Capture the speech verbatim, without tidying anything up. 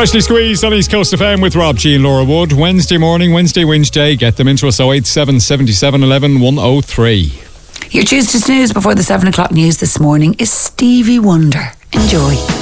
Freshly squeezed on East Coast F M with Rob G and Laura Wood. Wednesday morning, Wednesday Winch Day. Get them into us oh eight seven, seven seven, one one, one oh three. Your Tuesday snooze before the seven o'clock news this morning is Stevie Wonder. Enjoy.